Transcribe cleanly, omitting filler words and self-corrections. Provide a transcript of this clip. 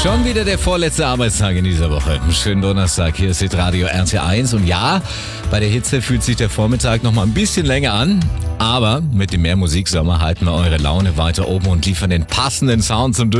Schon wieder der vorletzte Arbeitstag in dieser Woche. Schönen Donnerstag, hier ist Hitradio RT1. Und ja, bei der Hitze fühlt sich der Vormittag noch mal ein bisschen länger an. Aber mit dem Mehr Musiksommer halten wir eure Laune weiter oben und liefern den passenden Sound zum